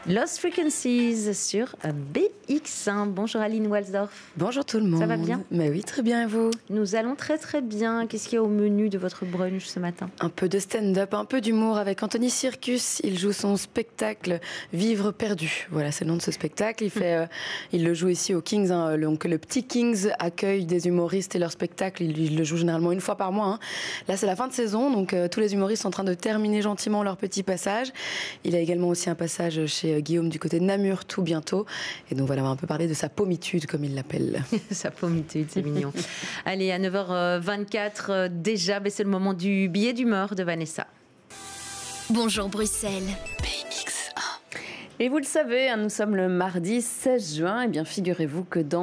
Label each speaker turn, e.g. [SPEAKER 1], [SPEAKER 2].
[SPEAKER 1] Lost Frequencies sur BX1. Bonjour Aline Walsdorf.
[SPEAKER 2] Bonjour tout le monde.
[SPEAKER 1] Ça va bien?
[SPEAKER 2] Mais oui, très bien, et vous?
[SPEAKER 1] Nous allons très très bien. Qu'est-ce qu'il y a au menu de votre brunch ce matin?
[SPEAKER 2] Un peu de stand-up, un peu d'humour avec Anthony Circus. Il joue son spectacle Vivre perdu. Voilà, c'est le nom de ce spectacle. Il le joue ici au Kings. Donc le petit Kings accueille des humoristes et leur spectacle. Il le joue généralement une fois par mois. Là, c'est la fin de saison, donc tous les humoristes sont en train de terminer gentiment leur petit passage. Il a également aussi un passage chez Guillaume du côté de Namur tout bientôt. Et donc voilà, on va un peu parler de sa pommitude, comme il l'appelle.
[SPEAKER 1] Sa pommitude, c'est mignon. Allez, à 9h24 déjà, c'est le moment du billet d'humeur de Vanessa.
[SPEAKER 3] Bonjour Bruxelles.
[SPEAKER 4] Et vous le savez, nous sommes le mardi 16 juin. Et bien, figurez-vous que dans